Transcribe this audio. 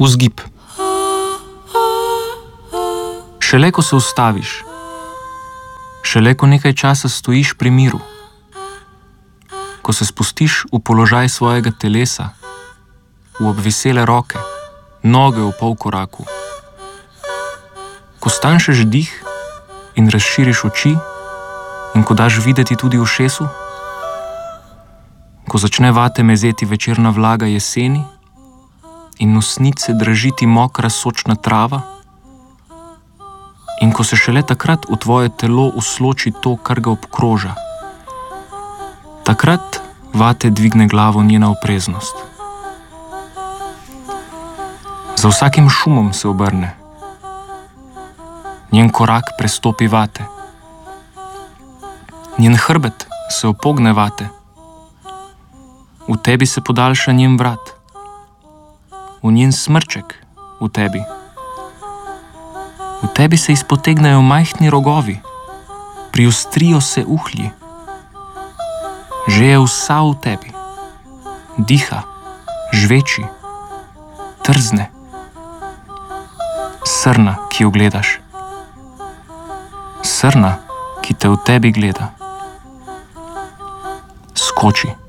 Vzgib. Šele ko se ustaviš, šele ko nekaj časa stojiš pri miru, ko se spustiš v položaj svojega telesa, v obvisele roke, noge v polkoraku, ko stanjšaš dih in razširiš oči in ko daš videti tudi ušesu, ko začne vate mezeti večerna vlaga jeseni in nosnice dražiti mokra sočna trava in ko se šele takrat v tvoje telo usloči to, kar ga obkroža, takrat vate dvigne glavo njena opreznost. Za vsakim šumom se obrne. Njen korak prestopi vate. Njen hrbet se opogne vate. V tebi se podaljša njen vrat. V njen smrček v tebi. V tebi se izpotegnejo majhni rogovi. Priostrijo se uhlji. Že je vsa v tebi. Diha, žveči, trzne. Srna, ki jo gledaš. Srna, ki te v tebi gleda. Skoči.